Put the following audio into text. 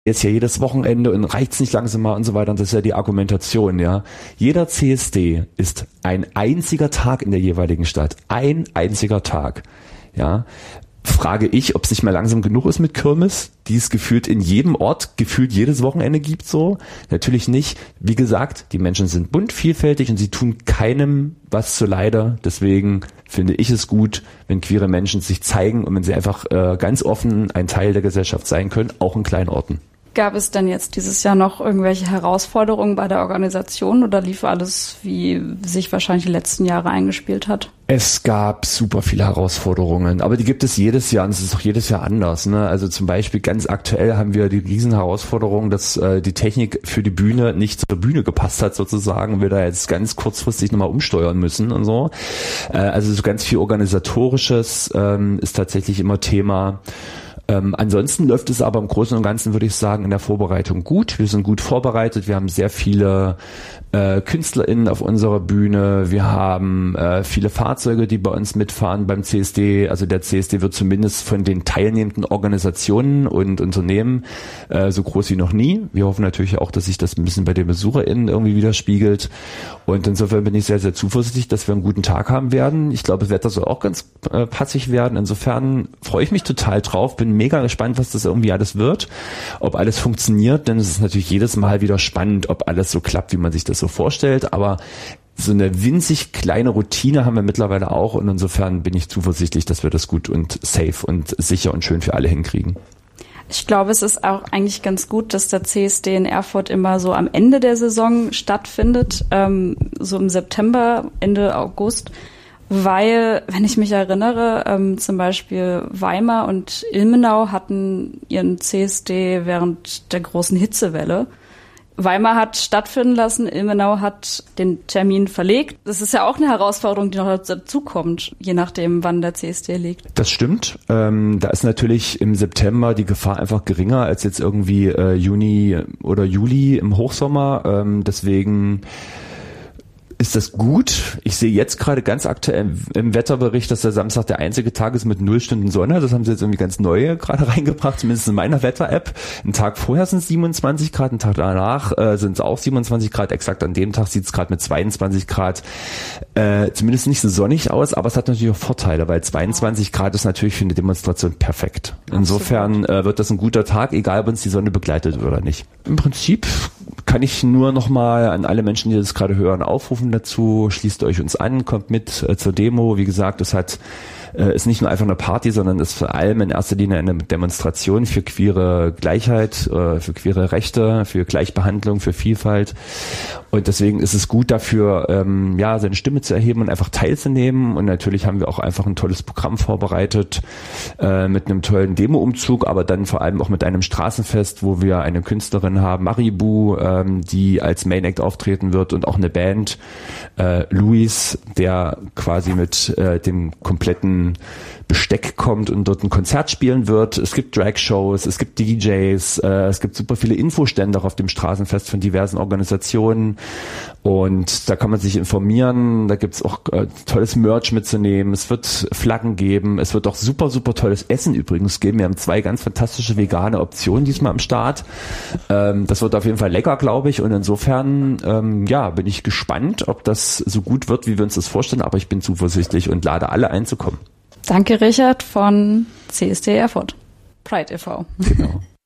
jetzt ja jedes Wochenende und reicht's nicht langsam mal und so weiter. Und das ist ja die Argumentation, ja. Jeder CSD ist ein einziger Tag in der jeweiligen Stadt. Ein einziger Tag, ja. Frage ich, ob es nicht mal langsam genug ist mit Kirmes, die es gefühlt in jedem Ort, gefühlt jedes Wochenende gibt so. Natürlich nicht. Wie gesagt, die Menschen sind bunt, vielfältig und sie tun keinem was zuleide. Deswegen finde ich es gut, wenn queere Menschen sich zeigen und wenn sie einfach ganz offen ein Teil der Gesellschaft sein können, auch in kleinen Orten. Gab es denn jetzt dieses Jahr noch irgendwelche Herausforderungen bei der Organisation oder lief alles, wie sich wahrscheinlich die letzten Jahre eingespielt hat? Es gab super viele Herausforderungen, aber die gibt es jedes Jahr und es ist auch jedes Jahr anders, ne? Also zum Beispiel ganz aktuell haben wir die riesen Herausforderung, dass die Technik für die Bühne nicht zur Bühne gepasst hat sozusagen, wir da jetzt ganz kurzfristig nochmal umsteuern müssen und so. Also so ganz viel Organisatorisches ist tatsächlich immer Thema. Ansonsten läuft es aber im Großen und Ganzen, würde ich sagen, in der Vorbereitung gut. Wir sind gut vorbereitet. Wir haben sehr viele KünstlerInnen auf unserer Bühne. Wir haben viele Fahrzeuge, die bei uns mitfahren beim CSD. Also der CSD wird zumindest von den teilnehmenden Organisationen und Unternehmen so groß wie noch nie. Wir hoffen natürlich auch, dass sich das ein bisschen bei den BesucherInnen irgendwie widerspiegelt. Und insofern bin ich sehr, sehr zuversichtlich, dass wir einen guten Tag haben werden. Ich glaube, das Wetter soll auch ganz passig werden. Insofern freue ich mich total drauf. Bin mega gespannt, was das irgendwie alles wird. Ob alles funktioniert, denn es ist natürlich jedes Mal wieder spannend, ob alles so klappt, wie man sich das so vorstellt. Aber so eine winzig kleine Routine haben wir mittlerweile auch. Und insofern bin ich zuversichtlich, dass wir das gut und safe und sicher und schön für alle hinkriegen. Ich glaube, es ist auch eigentlich ganz gut, dass der CSD in Erfurt immer so am Ende der Saison stattfindet, so im September, Ende August, weil, wenn ich mich erinnere, zum Beispiel Weimar und Ilmenau hatten ihren CSD während der großen Hitzewelle. Weimar hat stattfinden lassen, Ilmenau hat den Termin verlegt. Das ist ja auch eine Herausforderung, die noch dazukommt, je nachdem, wann der CSD liegt. Das stimmt. Da ist natürlich im September die Gefahr einfach geringer als jetzt irgendwie Juni oder Juli im Hochsommer. Deswegen ist das gut. Ich sehe jetzt gerade ganz aktuell im Wetterbericht, dass der Samstag der einzige Tag ist mit 0 Stunden Sonne. Das haben sie jetzt irgendwie ganz neu gerade reingebracht, zumindest in meiner Wetter-App. Einen Tag vorher sind es 27 Grad, einen Tag danach sind es auch 27 Grad. Exakt an dem Tag sieht es gerade mit 22 Grad zumindest nicht so sonnig aus, aber es hat natürlich auch Vorteile, weil 22 Grad ist natürlich für eine Demonstration perfekt. Insofern wird das ein guter Tag, egal ob uns die Sonne begleitet oder nicht. Im Prinzip kann ich nur nochmal an alle Menschen, die das gerade hören, aufrufen dazu. Schließt euch uns an, kommt mit zur Demo. Wie gesagt, es ist nicht nur einfach eine Party, sondern ist vor allem in erster Linie eine Demonstration für queere Gleichheit, für queere Rechte, für Gleichbehandlung, für Vielfalt. Und deswegen ist es gut dafür, seine Stimme zu erheben und einfach teilzunehmen. Und natürlich haben wir auch einfach ein tolles Programm vorbereitet mit einem tollen Demo-Umzug, aber dann vor allem auch mit einem Straßenfest, wo wir eine Künstlerin haben, Maribu, die als Main Act auftreten wird und auch eine Band, Luis, der quasi mit dem kompletten Besteck kommt und dort ein Konzert spielen wird. Es gibt Drag-Shows, es gibt DJs, es gibt super viele Infostände auch auf dem Straßenfest von diversen Organisationen und da kann man sich informieren, da gibt's auch tolles Merch mitzunehmen, es wird Flaggen geben, es wird auch super, super tolles Essen übrigens geben. Wir haben 2 ganz fantastische vegane Optionen diesmal am Start. Das wird auf jeden Fall lecker, glaube ich, und insofern bin ich gespannt, ob das so gut wird, wie wir uns das vorstellen, aber ich bin zuversichtlich und lade alle ein zu kommen. Danke, Richard von CSD Erfurt. Pride e.V. Genau.